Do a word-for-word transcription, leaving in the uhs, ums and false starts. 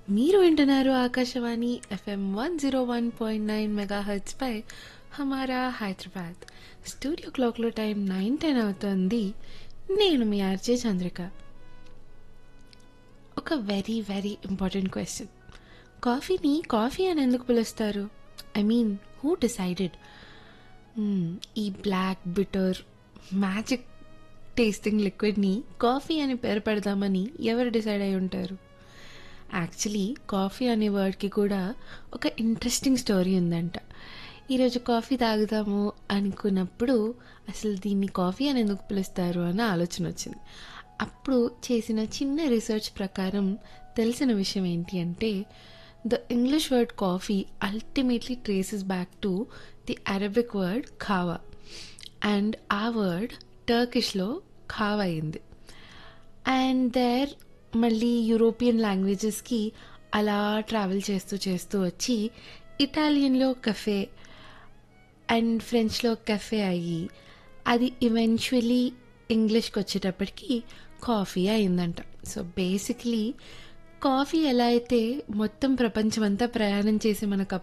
మీరు వింటున్నారు Akashvani FM one zero one point nine mega hertz పై హమారా Hyderabad. Studio క్లాక్లో టైం నైన్ టెన్ అవుతుంది. నేను మీ ఆర్జే చంద్రిక. ఒక వెరీ వెరీ ఇంపార్టెంట్ క్వశ్చన్. కాఫీని కాఫీ అని ఎందుకు పిలుస్తారు? ఐ మీన్ హూ డిసైడెడ్ ఈ black bitter magic tasting లిక్విడ్ని coffee అని పేరు పెడదామని ఎవరు డిసైడ్ అయి ఉంటారు? యాక్చువల్లీ కాఫీ అనే వర్డ్కి కూడా ఒక ఇంట్రెస్టింగ్ స్టోరీ ఉందంట. ఈరోజు కాఫీ తాగుదాము అనుకున్నప్పుడు అసలు దీన్ని కాఫీ అని ఎందుకు పిలుస్తారు అన్న ఆలోచన వచ్చింది. అప్పుడు చేసిన చిన్న రీసెర్చ్ ప్రకారం తెలిసిన విషయం ఏంటి అంటే, the English word coffee ultimately traces back to the Arabic word ఖావా, and ఆ వర్డ్ టర్కిష్లో ఖావా అయింది. అండ్ దేర్ మళ్ళీ యూరోపియన్ లాంగ్వేజెస్కి అలా ట్రావెల్ చేస్తూ చేస్తూ వచ్చి ఇటాలియన్లో కఫే అండ్ ఫ్రెంచ్లో కెఫే అయ్యి అది ఈవెన్చువలీ ఇంగ్లీష్కి వచ్చేటప్పటికి కాఫీ అయిందంట. సో బేసిక్లీ కాఫీ ఎలా అయితే మొత్తం ప్రపంచమంతా ప్రయాణం చేసి మన కప్